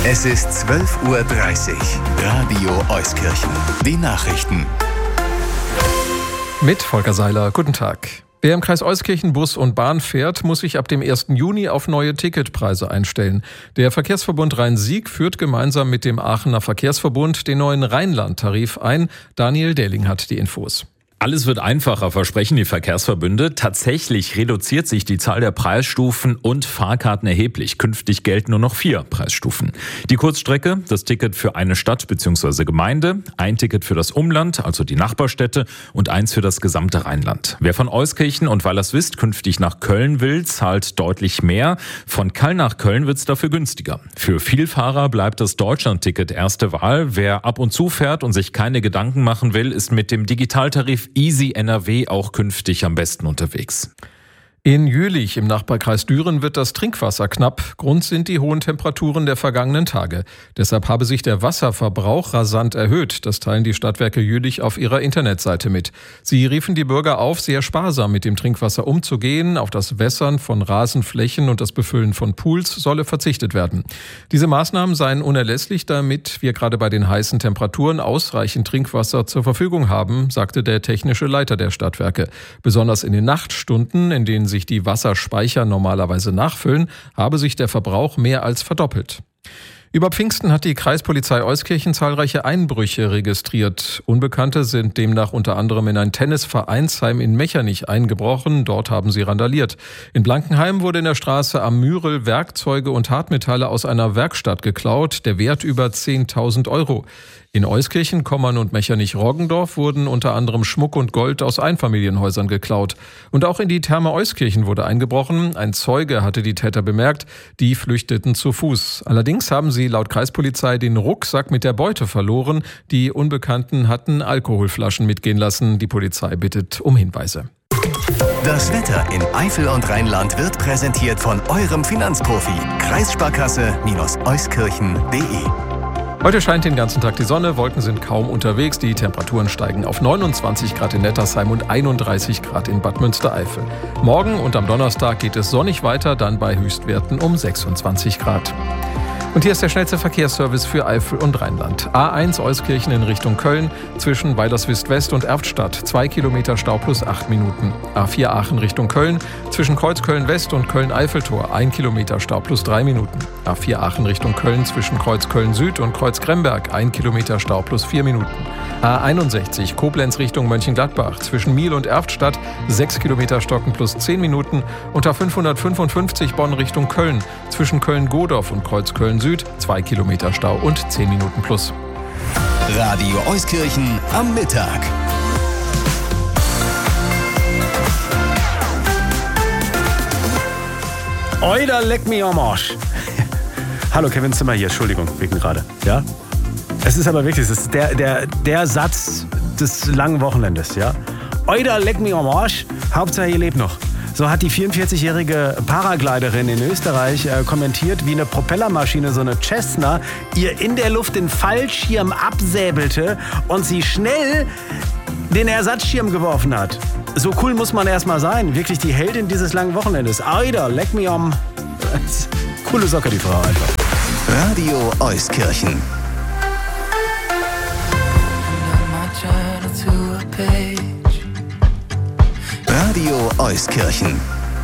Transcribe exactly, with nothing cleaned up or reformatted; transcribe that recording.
Es ist zwölf Uhr dreißig. Radio Euskirchen. Die Nachrichten. Mit Volker Seiler. Guten Tag. Wer im Kreis Euskirchen Bus und Bahn fährt, muss sich ab dem ersten Juni auf neue Ticketpreise einstellen. Der Verkehrsverbund Rhein-Sieg führt gemeinsam mit dem Aachener Verkehrsverbund den neuen Rheinland-Tarif ein. Daniel Dehling hat die Infos. Alles wird einfacher, versprechen die Verkehrsverbünde. Tatsächlich reduziert sich die Zahl der Preisstufen und Fahrkarten erheblich. Künftig gelten nur noch vier Preisstufen. Die Kurzstrecke, das Ticket für eine Stadt bzw. Gemeinde, ein Ticket für das Umland, also die Nachbarstädte, und eins für das gesamte Rheinland. Wer von Euskirchen und Weilerswist künftig nach Köln will, zahlt deutlich mehr. Von Köln nach Köln wird es dafür günstiger. Für Vielfahrer bleibt das Deutschland-Ticket erste Wahl. Wer ab und zu fährt und sich keine Gedanken machen will, ist mit dem Digitaltarif Easy N R W auch künftig am besten unterwegs. In Jülich im Nachbarkreis Düren wird das Trinkwasser knapp. Grund sind die hohen Temperaturen der vergangenen Tage. Deshalb habe sich der Wasserverbrauch rasant erhöht. Das teilen die Stadtwerke Jülich auf ihrer Internetseite mit. Sie riefen die Bürger auf, sehr sparsam mit dem Trinkwasser umzugehen. Auf das Wässern von Rasenflächen und das Befüllen von Pools solle verzichtet werden. Diese Maßnahmen seien unerlässlich, damit wir gerade bei den heißen Temperaturen ausreichend Trinkwasser zur Verfügung haben, sagte der technische Leiter der Stadtwerke. Besonders in den Nachtstunden, in denen sich die Wasserspeicher normalerweise nachfüllen, habe sich der Verbrauch mehr als verdoppelt. Über Pfingsten hat die Kreispolizei Euskirchen zahlreiche Einbrüche registriert. Unbekannte sind demnach unter anderem in ein Tennisvereinsheim in Mechernich eingebrochen. Dort haben sie randaliert. In Blankenheim wurde in der Straße am Mürel Werkzeuge und Hartmetalle aus einer Werkstatt geklaut. Der Wert über zehntausend Euro. In Euskirchen, Kommern und Mechernich-Roggendorf wurden unter anderem Schmuck und Gold aus Einfamilienhäusern geklaut. Und auch in die Therme Euskirchen wurde eingebrochen. Ein Zeuge hatte die Täter bemerkt. Die flüchteten zu Fuß. Allerdings haben sie laut Kreispolizei den Rucksack mit der Beute verloren. Die Unbekannten hatten Alkoholflaschen mitgehen lassen. Die Polizei bittet um Hinweise. Das Wetter in Eifel und Rheinland wird präsentiert von eurem Finanzprofi. Kreissparkasse-Euskirchen punkt de. Heute scheint den ganzen Tag die Sonne, Wolken sind kaum unterwegs, die Temperaturen steigen auf neunundzwanzig Grad in Nettersheim und einunddreißig Grad in Bad Münstereifel. Morgen und am Donnerstag geht es sonnig weiter, dann bei Höchstwerten um sechsundzwanzig Grad. Und hier ist der schnellste Verkehrsservice für Eifel und Rheinland. A eins Euskirchen in Richtung Köln, zwischen Weilerswist West und Erftstadt, zwei Kilometer Stau plus acht Minuten. A vier Aachen Richtung Köln, zwischen Kreuzköln West und Köln-Eiffeltor, ein Kilometer Stau plus drei Minuten. A vier Aachen Richtung Köln, zwischen Kreuzköln Süd und Kreuz-Kremberg, ein Kilometer Stau plus vier Minuten. A einundsechzig Koblenz Richtung Mönchengladbach, zwischen Miel und Erftstadt, sechs Kilometer Stocken plus zehn Minuten. Und A fünfhundertfünfundfünfzig Bonn Richtung Köln, zwischen Köln-Godorf und Kreuzköln Süd, zwei Kilometer Stau und zehn Minuten plus. Radio Euskirchen am Mittag. Oida, leck mich am Arsch. Hallo, Kevin Zimmer hier, Entschuldigung, wegen gerade. Ja? Es ist aber wirklich, es ist der, der, der Satz des langen Wochenendes, ja? Oida, leck mich am Arsch, Hauptsache ihr lebt noch. So hat die vierundvierzigjährige Paragliderin in Österreich äh, kommentiert, wie eine Propellermaschine, so eine Cessna, ihr in der Luft den Fallschirm absäbelte und sie schnell den Ersatzschirm geworfen hat. So cool muss man erstmal sein. Wirklich die Heldin dieses langen Wochenendes. Alter, leck mich am... Coole Socke, die Frau einfach. Radio Euskirchen. Radio Euskirchen.